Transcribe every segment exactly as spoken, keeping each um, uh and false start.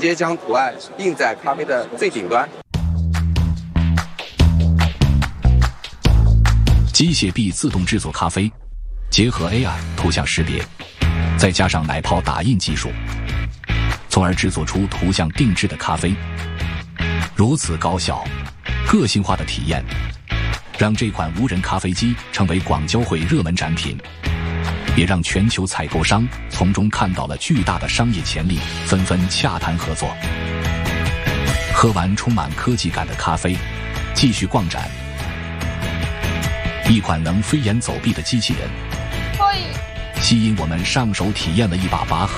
接将图案印在咖啡的最顶端。 机械臂自动制作咖啡，结合 A I 图像识别，再加上奶泡打印技术，从而制作出图像定制的咖啡。如此高效、个性化的体验，让这款无人咖啡机成为广交会热门展品，也让全球采购商从中看到了巨大的商业潜力，纷纷洽谈合作。喝完充满科技感的咖啡，继续逛展。一款能飞檐走壁的机器人，吸引我们上手体验了一把拔河。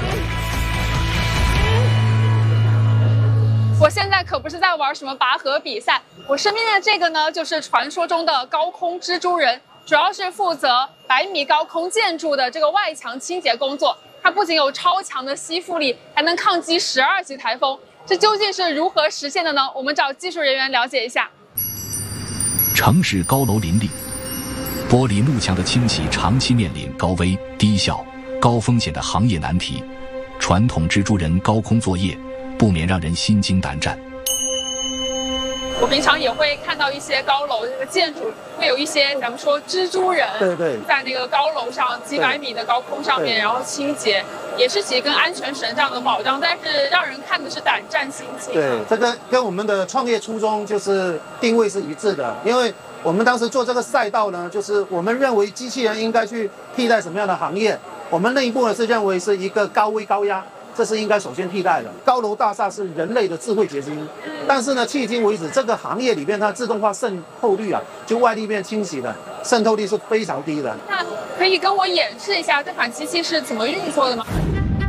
我现在可不是在玩什么拔河比赛，我身边的这个呢，就是传说中的高空蜘蛛人，主要是负责百米高空建筑的这个外墙清洁工作。它不仅有超强的吸附力，还能抗击十二级台风。这究竟是如何实现的呢？我们找技术人员了解一下。 城市高楼林立，玻璃幕墙的清洗长期面临高危、低效、高风险的行业难题。传统蜘蛛人高空作业，不免让人心惊胆战。 我平常也会看到一些高楼的这个建筑，会有一些咱们说蜘蛛人， 对对， 在那个高楼上几百米的高空上面，然后清洁，也是其实跟安全绳这样的保障，但是让人看的是胆战心惊。 对，这个跟我们的创业初衷就是定位是一致的，因为我们当时做这个赛道呢，就是我们认为机器人应该去替代什么样的行业，我们内部呢是认为是一个高位高压。这是应该首先替代的。高楼大厦是人类的智慧结晶，但是呢，迄今为止，这个行业里面它自动化渗透率啊，就外力面清洗的渗透率是非常低的。 那可以跟我演示一下这款机器是怎么运作的吗？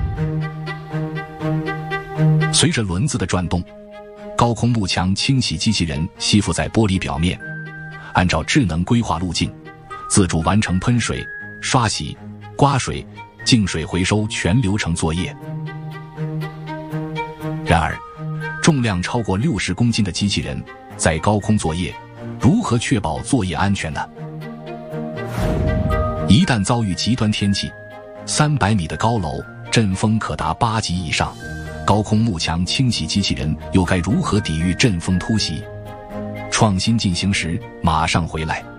随着轮子的转动，高空幕墙清洗机器人吸附在玻璃表面，按照智能规划路径，自主完成喷水、刷洗、刮水、净水回收全流程作业。然而，重量超过六十公斤的机器人在高空作业，如何确保作业安全呢？一旦遭遇极端天气，三百米的高楼阵风可达八级以上，高空幕墙清洗机器人又该如何抵御阵风突袭？创新进行时，马上回来。